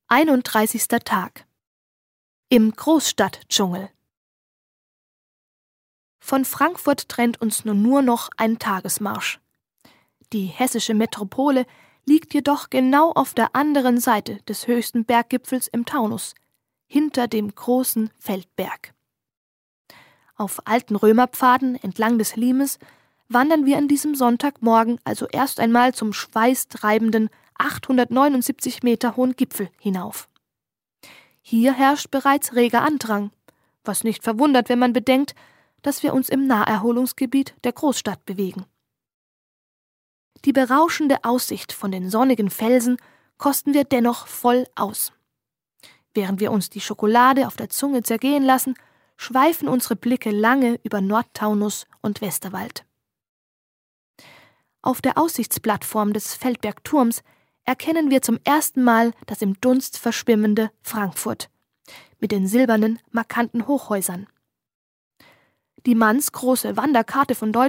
31. Tag. Im Großstadtdschungel. Von Frankfurt trennt uns nun nur noch ein Tagesmarsch. Die hessische Metropole liegt jedoch genau auf der anderen Seite des höchsten Berggipfels im Taunus, hinter dem großen Feldberg. Auf alten Römerpfaden entlang des Limes wandern wir an diesem Sonntagmorgen also erst einmal zum schweißtreibenden 879 Meter hohen Gipfel hinauf. Hier herrscht bereits reger Andrang, was nicht verwundert, wenn man bedenkt, dass wir uns im Naherholungsgebiet der Großstadt bewegen. Die berauschende Aussicht von den sonnigen Felsen kosten wir dennoch voll aus. Während wir uns die Schokolade auf der Zunge zergehen lassen, schweifen unsere Blicke lange über Nordtaunus und Westerwald. Auf der Aussichtsplattform des Feldbergturms erkennen wir zum ersten Mal das im Dunst verschwimmende Frankfurt mit den silbernen, markanten Hochhäusern. Die mannsgroße Wanderkarte von